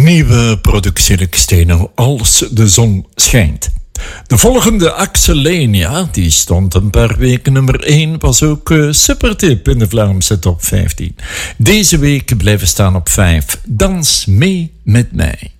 nieuwe productie Steno, Als de zon schijnt. De volgende Axelenia, die stond een paar weken nummer 1, was ook supertip in de Vlaamse top 15. Deze week blijven staan op 5. Dans mee met mij.